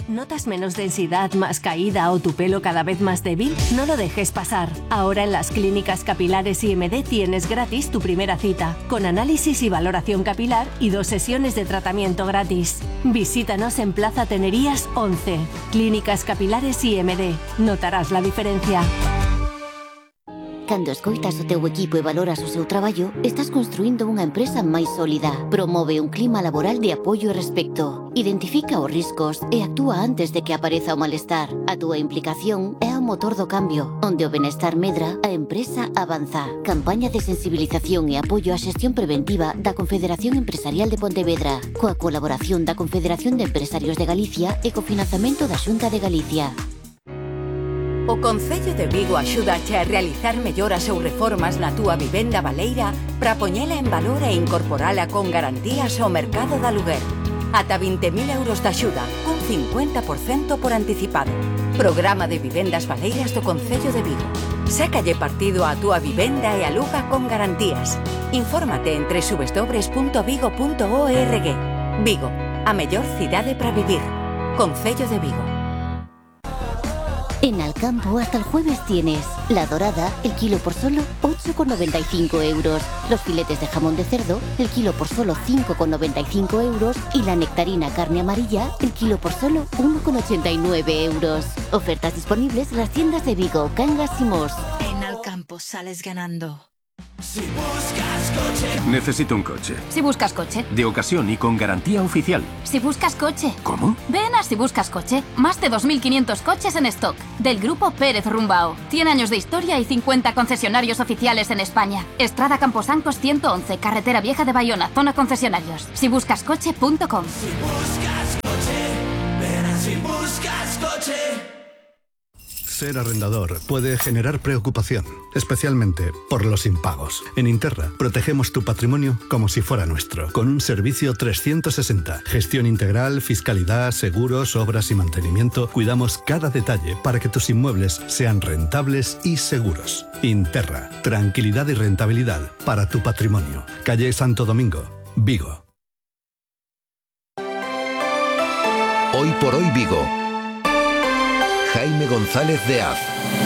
¿Notas menos densidad, más caída o tu pelo cada vez más débil? No lo dejes pasar. Ahora en las clínicas capilares IMD tienes gratis tu primera cita, con análisis y valoración capilar y 2 sesiones de tratamiento gratis. Visítanos en Plaza Tenerías 11. Clínicas Capilares IMD. Notarás la diferencia. Cando escoitas o teu equipo e valoras o seu traballo, estás construindo unha empresa máis sólida. Promove un clima laboral de apoio e respecto. Identifica os riscos e actúa antes de que apareza o malestar. A túa implicación é o motor do cambio. Onde o benestar medra, a empresa avanza. Campaña de sensibilización e apoio á xestión preventiva da Confederación Empresarial de Pontevedra, coa colaboración da Confederación de Empresarios de Galicia e co financiamento da Xunta de Galicia. O Concello de Vigo axúdache a realizar melloras ou reformas na túa vivenda baleira para poñela en valor e incorporala con garantías ao mercado de aluguer. Ata 20.000 euros de axuda, cun 50% por anticipado. Programa de vivendas baleiras do Concello de Vigo. Sácalle partido á túa vivenda e aluga con garantías. Infórmate en www.vigo.org. Vigo, a mellor cidade para vivir. Concello de Vigo. En Alcampo hasta el jueves tienes la dorada, el kilo por solo 8,95 euros. Los filetes de jamón de cerdo, el kilo por solo 5,95 euros. Y la nectarina carne amarilla, el kilo por solo 1,89 euros. Ofertas disponibles en las tiendas de Vigo, Cangas y Mos. En Alcampo sales ganando. Si buscas coche. Necesito un coche. Si buscas coche. De ocasión y con garantía oficial. Si buscas coche. ¿Cómo? Ven a Si Buscas Coche. Más de 2.500 coches en stock. Del grupo Pérez Rumbao. 100 años de historia y 50 concesionarios oficiales en España. Estrada Camposancos 111, Carretera Vieja de Bayona, zona concesionarios. Sibuscascoche.com. Si buscas coche. Ven a Si Buscas Coche. Ser arrendador puede generar preocupación, especialmente por los impagos. En Interra protegemos tu patrimonio como si fuera nuestro, con un servicio 360. Gestión integral, fiscalidad, seguros, obras y mantenimiento. Cuidamos cada detalle para que tus inmuebles sean rentables y seguros. Interra, tranquilidad y rentabilidad para tu patrimonio. Calle Santo Domingo, Vigo. Hoy por hoy Vigo. Jaime González de Az.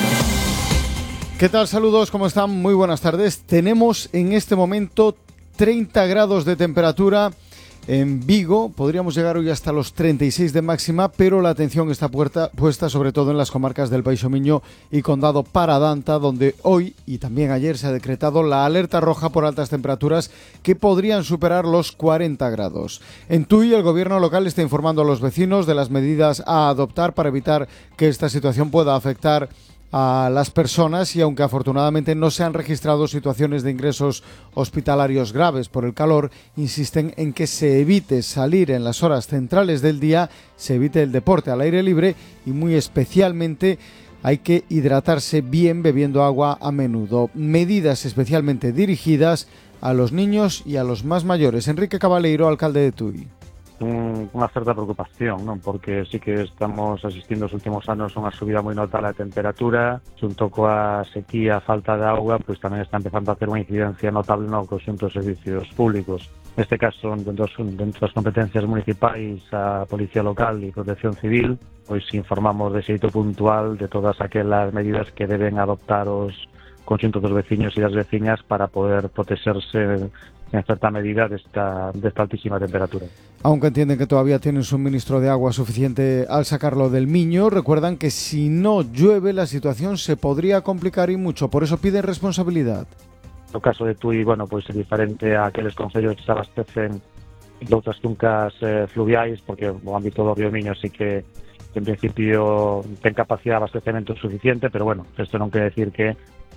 ¿Qué tal? Saludos, ¿cómo están? Muy buenas tardes. Tenemos en este momento 30 grados de temperatura en Vigo. Podríamos llegar hoy hasta los 36 de máxima, pero la atención está puesta sobre todo en las comarcas del Baixo Miño y Condado Paradanta, donde hoy y también ayer se ha decretado la alerta roja por altas temperaturas que podrían superar los 40 grados. En Tui, el gobierno local está informando a los vecinos de las medidas a adoptar para evitar que esta situación pueda afectar a las personas, y aunque afortunadamente no se han registrado situaciones de ingresos hospitalarios graves por el calor, insisten en que se evite salir en las horas centrales del día, se evite el deporte al aire libre y muy especialmente hay que hidratarse bien bebiendo agua a menudo. Medidas especialmente dirigidas a los niños y a los más mayores. Enrique Cabaleiro, alcalde de Tui. Unha certa preocupación, non? Porque sí que estamos asistindo os últimos anos a unha subida moi notable da temperatura, xunto coa sequía, a falta de auga, pois tamén está empezando a ter unha incidencia notable no conxunto dos servicios públicos. Neste caso, dentro das competencias municipais, a Policía Local e Protección Civil, pois informamos de xeito puntual de todas aquelas medidas que deben adoptar os conxuntos dos veciños e das veciñas para poder protexerse en cierta medida de esta altísima temperatura. Aunque entienden que todavía tienen suministro de agua suficiente al sacarlo del Miño, recuerdan que si no llueve la situación se podría complicar y mucho, por eso piden responsabilidad. No caso de Tui, bueno, pois é diferente a aqueles concellos que se abastecen de outras cuncas fluviais, porque o ámbito do río Miño sí que en principio ten capacidade de abastecemento suficiente, pero bueno, isto non quere decir que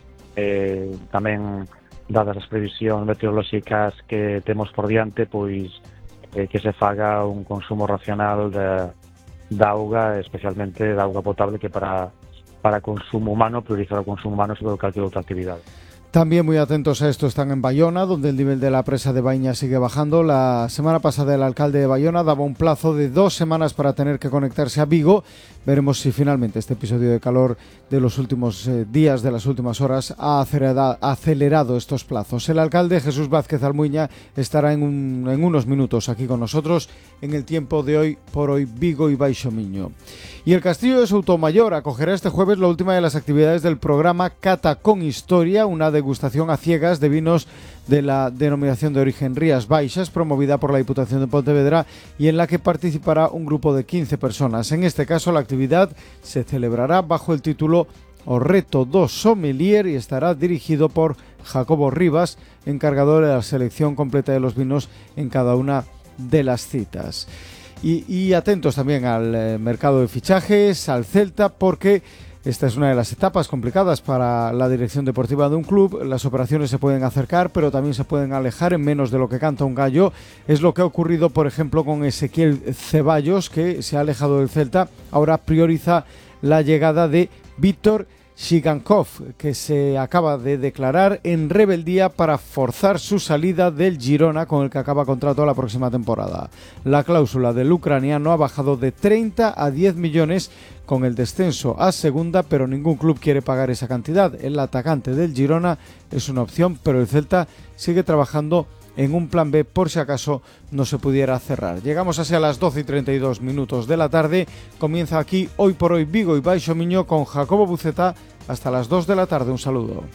tamén, dadas as previsións meteorolóxicas que temos por diante, pois que se faga un consumo racional de auga, especialmente de auga potable, que para consumo humano, priorizar o consumo humano sobre calquera outra actividade. También muy atentos a esto están en Bayona, donde el nivel de la presa de Baña sigue bajando. La semana pasada el alcalde de Bayona daba un plazo de 2 semanas para tener que conectarse a Vigo. Veremos si finalmente este episodio de calor de los últimos días, de las últimas horas, ha acelerado estos plazos. El alcalde Jesús Vázquez Almuña estará en unos minutos aquí con nosotros en el tiempo de Hoy por Hoy Vigo y Baixo Miño. Y el Castillo de Soutomayor acogerá este jueves la última de las actividades del programa Cata con Historia, una degustación a ciegas de vinos de la denominación de origen Rías Baixas, promovida por la Diputación de Pontevedra y en la que participará un grupo de 15 personas. En este caso, la actividad se celebrará bajo el título O Reto do Sommelier y estará dirigido por Jacobo Rivas, encargado de la selección completa de los vinos en cada una de las citas. Y atentos también al mercado de fichajes, al Celta, porque esta es una de las etapas complicadas para la dirección deportiva de un club. Las operaciones se pueden acercar, pero también se pueden alejar en menos de lo que canta un gallo. Es lo que ha ocurrido, por ejemplo, con Ezequiel Ceballos, que se ha alejado del Celta. Ahora prioriza la llegada de Víctor Shigankov, que se acaba de declarar en rebeldía para forzar su salida del Girona, con el que acaba contrato la próxima temporada. La cláusula del ucraniano ha bajado de 30 a 10 millones con el descenso a segunda, pero ningún club quiere pagar esa cantidad. El atacante del Girona es una opción, pero el Celta sigue trabajando en un plan B por si acaso no se pudiera cerrar. Llegamos hacia las 12:32 de la tarde. Comienza aquí Hoy por Hoy Vigo y Baixo Miño con Jacobo Buceta hasta las 2 de la tarde. Un saludo.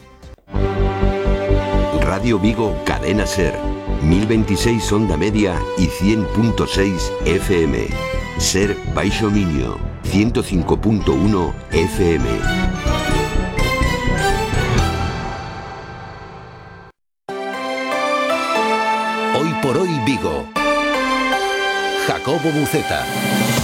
Radio Vigo, Cadena Ser, 1026 onda media y 100.6 FM. Ser Baixo Miño, 105.1 FM. Hoy por Hoy Vigo. Jacobo Buceta.